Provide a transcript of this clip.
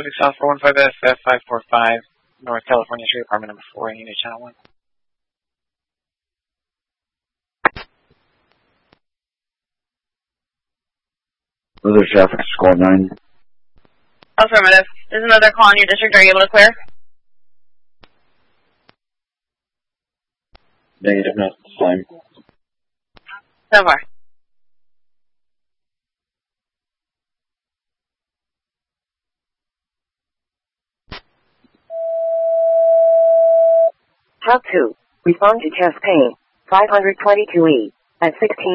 Pacific South 415SF 545, North California Street, apartment number 4, unit channel 1. Other traffic, squad 9. Affirmative. There's another call in your district. Are you able to clear? Negative, not slime. So far. How to respond to chest pain, 522E, at 16.